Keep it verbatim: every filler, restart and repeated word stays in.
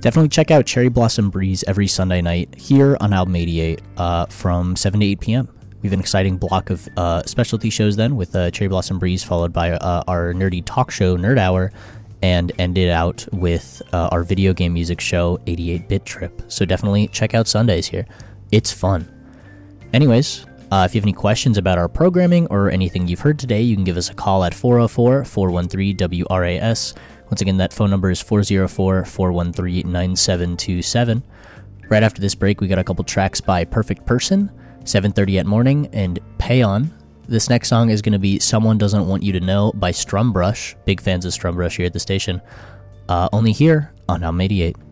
Definitely check out Cherry Blossom Breeze every Sunday night here on Album eighty-eight uh, from seven to eight p.m. We have an exciting block of uh, specialty shows then with uh, Cherry Blossom Breeze, followed by uh, our nerdy talk show, Nerd Hour, and ended out with uh, our video game music show, eighty-eight bit Trip. So definitely check out Sundays here. It's fun. Anyways, uh, if you have any questions about our programming or anything you've heard today, you can give us a call at four oh four, four one three, W R A S. Once again, that phone number is four oh four, four one three, nine seven two seven. Right after this break, we got a couple tracks by Perfect Person, seven thirty at Morning, and Pay On. This next song is going to be Someone Doesn't Want You to Know by Strumbrush. Big fans of Strumbrush here at the station. Uh, only here on Album eighty-eight.